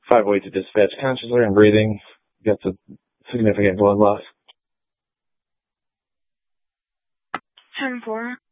5 weight to dispatch consciously and breathing. Gets a significant blood loss. 10-4.